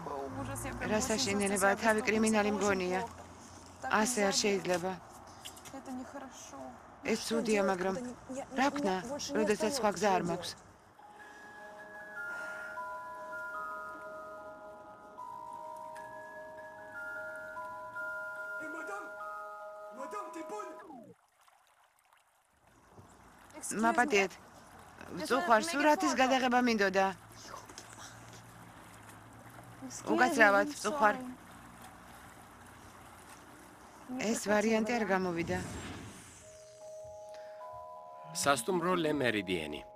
რა საშინელება, თავი კრიმინალი მგონია. ასე არ შეიძლება. ეს ცუდია, მაგრამ რა ვქნა, როდესაც სხვა გზა არ მაქვს. მაპატიეთ, ვწუხარ, სურათის გადაღება მინდოდა. უკაცრავად, ვწუხარ. ეს ვარიანტი არ გამოვიდა. სასტუმრო ლე მერიდიენი.